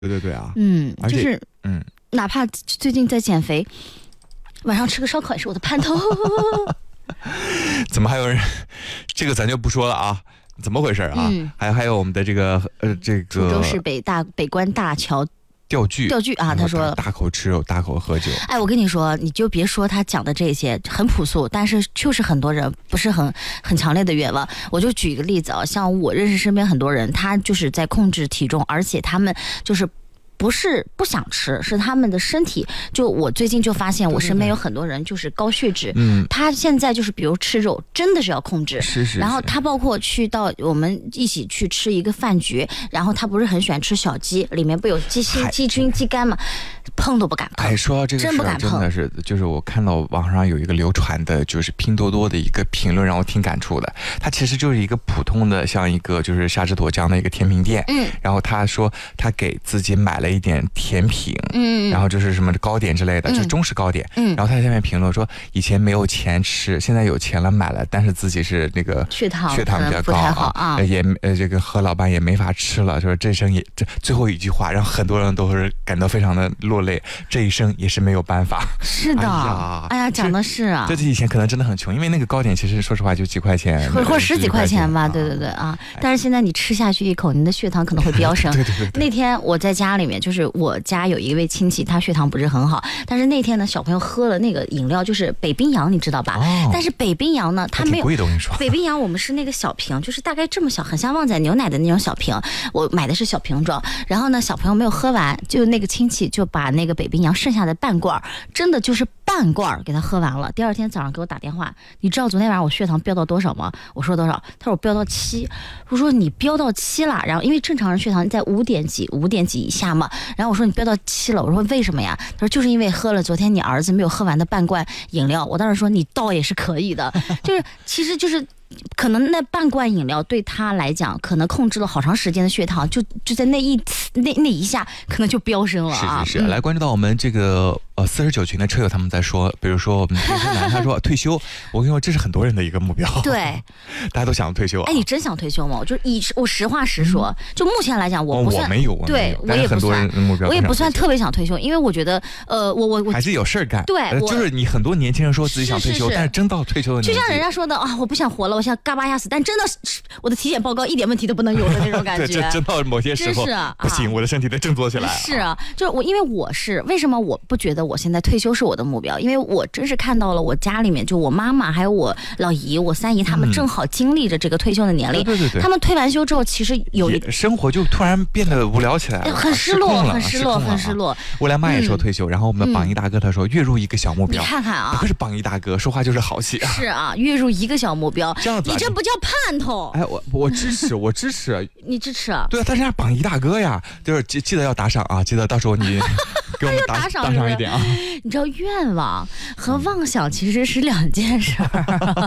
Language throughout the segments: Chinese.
对对对啊，而且就是哪怕最近在减肥，晚上吃个烧烤也是我的盼头。 怎么还有人？这个咱就不说了啊，怎么回事啊？还有我们的这个滁州市北关大桥钓具啊，他说大口吃肉，大口喝酒。 哎，我跟你说，你就别说他讲的这些很朴素，但是就是很多人不是很强烈的愿望。我就举一个例子啊，像我认识身边很多人，他就是在控制体重，而且他们就是不是不想吃，是他们的身体。就我最近就发现，我身边有很多人就是高血脂，他现在就是比如吃肉，真的是要控制。 是。 然后他包括去到我们一起去吃一个饭局，然后他不是很喜欢吃小鸡，里面不有鸡心、鸡菌、鸡肝吗？碰都不敢碰。 哎，说到这个事儿，真的是，就是我看到网上有一个流传的，就是拼多多的一个评论，让我挺感触的。它其实就是一个普通的，像一个就是沙之朵这样的一个甜品店，然后他说他给自己买了一点甜品，然后就是什么糕点之类的，就是中式糕点，然后他在下面评论说，以前没有钱吃，现在有钱了买了，但是自己是那个血糖比较高啊，也这个和老板也没法吃了，说这最后一句话让很多人都是感到非常的落泪，这一生也是没有办法。 是的，哎呀，讲的是啊， 这以前可能真的很穷，因为那个糕点其实说实话就几块钱， 或者10几块钱吧，对啊。但是现在你吃下去一口，你的血糖可能会飙升。 对。 那天我在家里面，就是我家有一位亲戚，他血糖不是很好，但是那天呢，小朋友喝了那个饮料，就是北冰洋，你知道吧？但是北冰洋呢，它没有。 贵的，我跟你说。 北冰洋我们是那个小瓶，就是大概这么小，很像旺仔牛奶的那种小瓶。我买的是小瓶装，然后呢，小朋友没有喝完，就那个亲戚就把那个北冰洋剩下的半罐，真的就是半罐给他喝完了。第二天早上给我打电话，你知道昨天晚上我血糖飙到多少吗？我说多少？他说我飙到7。我说你飙到7了，然后因为正常人血糖在5点几以下嘛，然后我说你飙到7了，我说为什么呀？他说就是因为喝了昨天你儿子没有喝完的半罐饮料。我当时说你倒也是可以的，就是其实就是可能那半罐饮料对他来讲，可能控制了好长时间的血糖，就在那一下，可能就飙升了啊！ 是。来关注到我们这个49群的车友，他们在说，比如说我们健身男，他说退休，我跟你说，这是很多人的一个目标。 对， 大家都想退休。 哎，你真想退休吗？我实话实说，就目前来讲，我不算， 我没有， 对我也不算，我也不算特别想退休，因为我觉得，我还是有事儿干。 对， 就是你很多年轻人说自己想退休，但是真到退休的年纪， 就像人家说的啊，我不想活了，我想嘎巴压死，但真的我的体检报告一点问题都不能有的那种感觉。 对，真到某些时候不行，我的身体得振作起来。 是啊，就是因为为什么我不觉得我现在退休是我的目标？因为我真是看到了我家里面，就我妈妈还有我老姨、我三姨，他们正好经历着这个退休的年龄。 对。 他们退完休之后，其实生活就突然变得无聊起来了， 很失落。 未来妈也说退休，然后我们的榜一大哥他说月入一个小目标。 你看看啊， 不是榜一大哥，说话就是豪气。 是啊，月入一个小目标， 这样子你这不叫盼头。 哎，我支持， 你支持啊？ 对啊，他是榜一大哥呀，就是记得要打赏啊，记得到时候你给我们打赏一点啊。 你知道愿望和妄想其实是2件事儿。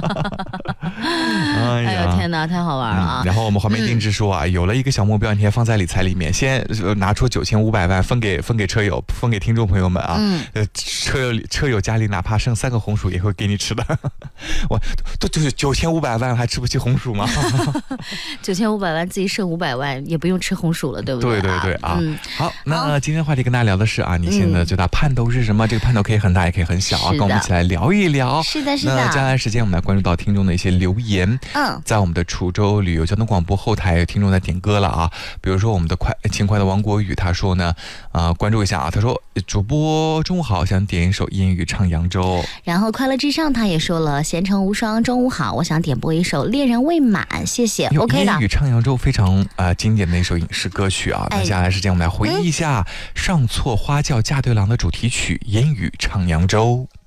哎呦天哪，太好玩了啊！ 然后我们黄梅定制说啊，有了一个小目标，你先放在理财里面，先拿出9500万分给车友，分给听众朋友们啊。车友家里哪怕剩3个红薯也会给你吃的。我都就是9500万还吃不起红薯吗 ？9500万自己剩500万也不用吃红薯了，对不对？ 对啊。好，那今天的话题跟大家聊的是啊，你现在最大盼头是什么？这个盼头可以很大也可以很小啊，跟我们一起来聊一聊。 是的。 那接下来时间我们来关注到听众的一些留言。在我们的滁州旅游交通广播后台有听众在点歌了啊，比如说我们的轻快的王国宇，他说呢，关注一下啊，他说主播中午好，想点一首烟雨唱扬州。然后快乐至上他也说了闲城无双中午好，我想点播一首恋人未满，谢谢。OK 的，烟雨唱扬州非常经典的一首影视歌曲啊。那接下来时间我们来回忆一下上错花轿嫁对郎的主题曲烟雨唱扬州。